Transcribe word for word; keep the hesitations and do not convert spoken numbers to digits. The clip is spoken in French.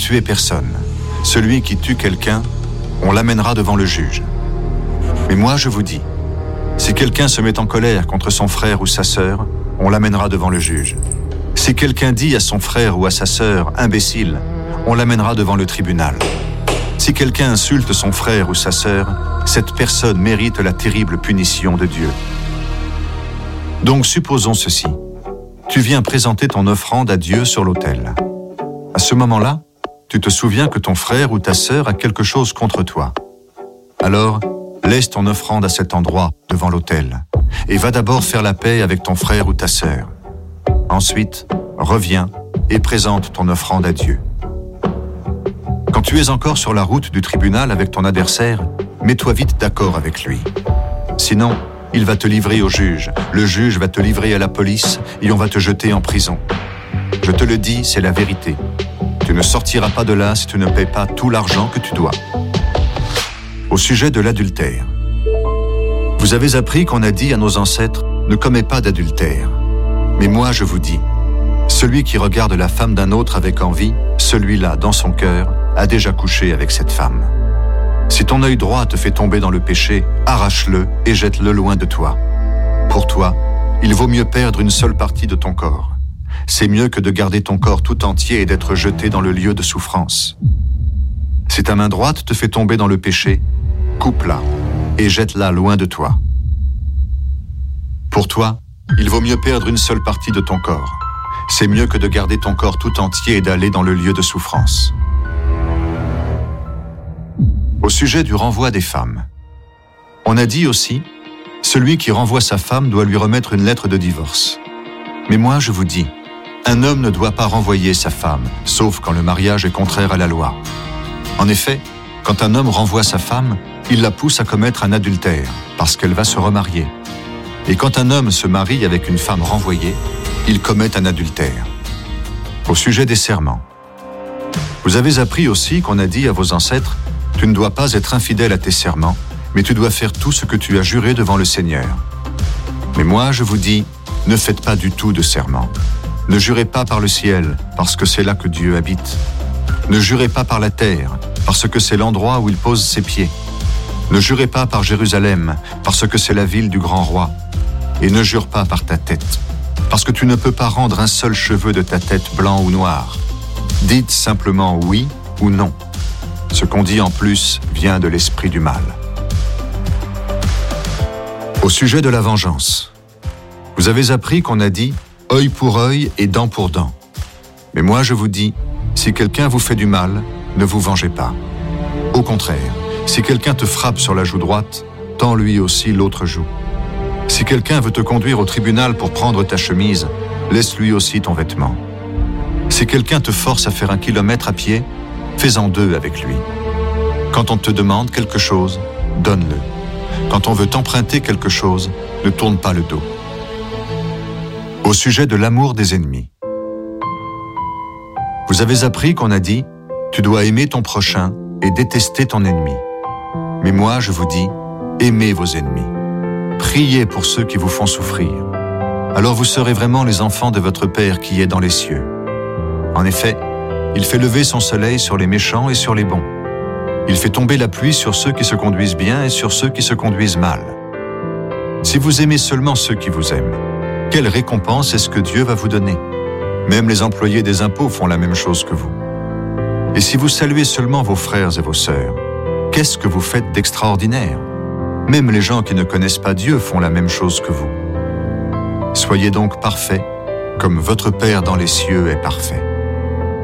tuer personne. Celui qui tue quelqu'un, on l'amènera devant le juge. Mais moi, je vous dis, si quelqu'un se met en colère contre son frère ou sa sœur, on l'amènera devant le juge. Si quelqu'un dit à son frère ou à sa sœur « imbécile », on l'amènera devant le tribunal. Si quelqu'un insulte son frère ou sa sœur, cette personne mérite la terrible punition de Dieu. Donc supposons ceci. Tu viens présenter ton offrande à Dieu sur l'autel. À ce moment-là, tu te souviens que ton frère ou ta sœur a quelque chose contre toi. Alors, laisse ton offrande à cet endroit, devant l'autel, et va d'abord faire la paix avec ton frère ou ta sœur. Ensuite, reviens et présente ton offrande à Dieu. Quand tu es encore sur la route du tribunal avec ton adversaire, mets-toi vite d'accord avec lui. Sinon, il va te livrer au juge, le juge va te livrer à la police et on va te jeter en prison. Je te le dis, c'est la vérité. Tu ne sortiras pas de là si tu ne paies pas tout l'argent que tu dois. Au sujet de l'adultère. Vous avez appris qu'on a dit à nos ancêtres « Ne commets pas d'adultère ». Mais moi, je vous dis, celui qui regarde la femme d'un autre avec envie, celui-là, dans son cœur, a déjà couché avec cette femme. Si ton œil droit te fait tomber dans le péché, arrache-le et jette-le loin de toi. Pour toi, il vaut mieux perdre une seule partie de ton corps. C'est mieux que de garder ton corps tout entier et d'être jeté dans le lieu de souffrance. Si ta main droite te fait tomber dans le péché, coupe-la et jette-la loin de toi. Pour toi, il vaut mieux perdre une seule partie de ton corps. C'est mieux que de garder ton corps tout entier et d'aller dans le lieu de souffrance. Au sujet du renvoi des femmes. On a dit aussi, celui qui renvoie sa femme doit lui remettre une lettre de divorce. Mais moi, je vous dis, un homme ne doit pas renvoyer sa femme, sauf quand le mariage est contraire à la loi. En effet, quand un homme renvoie sa femme, il la pousse à commettre un adultère, parce qu'elle va se remarier. Et quand un homme se marie avec une femme renvoyée, il commet un adultère. Au sujet des serments. Vous avez appris aussi qu'on a dit à vos ancêtres, tu ne dois pas être infidèle à tes serments, mais tu dois faire tout ce que tu as juré devant le Seigneur. Mais moi, je vous dis, ne faites pas du tout de serment. Ne jurez pas par le ciel, parce que c'est là que Dieu habite. Ne jurez pas par la terre, parce que c'est l'endroit où il pose ses pieds. Ne jurez pas par Jérusalem, parce que c'est la ville du grand roi. Et ne jure pas par ta tête, parce que tu ne peux pas rendre un seul cheveu de ta tête blanc ou noir. Dites simplement oui ou non. Ce qu'on dit en plus vient de l'esprit du mal. Au sujet de la vengeance. Vous avez appris qu'on a dit « œil pour œil et dent pour dent ». Mais moi je vous dis, si quelqu'un vous fait du mal, ne vous vengez pas. Au contraire, si quelqu'un te frappe sur la joue droite, tends lui aussi l'autre joue. Si quelqu'un veut te conduire au tribunal pour prendre ta chemise, laisse lui aussi ton vêtement. Si quelqu'un te force à faire un kilomètre à pied, fais-en deux avec lui. Quand on te demande quelque chose, donne-le. Quand on veut t'emprunter quelque chose, ne tourne pas le dos. Au sujet de l'amour des ennemis. Vous avez appris qu'on a dit « Tu dois aimer ton prochain et détester ton ennemi ». Mais moi, je vous dis « Aimez vos ennemis ». Priez pour ceux qui vous font souffrir. Alors vous serez vraiment les enfants de votre Père qui est dans les cieux. En effet, il fait lever son soleil sur les méchants et sur les bons. Il fait tomber la pluie sur ceux qui se conduisent bien et sur ceux qui se conduisent mal. Si vous aimez seulement ceux qui vous aiment, quelle récompense est-ce que Dieu va vous donner? Même les employés des impôts font la même chose que vous. Et si vous saluez seulement vos frères et vos sœurs, qu'est-ce que vous faites d'extraordinaire? Même les gens qui ne connaissent pas Dieu font la même chose que vous. Soyez donc parfaits, comme votre Père dans les cieux est parfait.